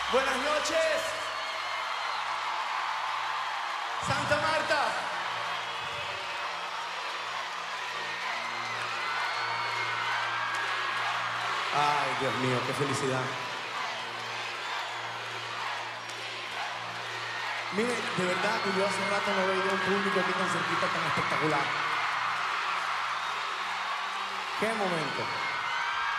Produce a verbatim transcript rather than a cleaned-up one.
Buenas noches. Santa Marta. Ay, Dios mío, qué felicidad. Mire, de verdad que yo hace rato no veía un público aquí tan cerquita, tan espectacular. ¡Qué momento!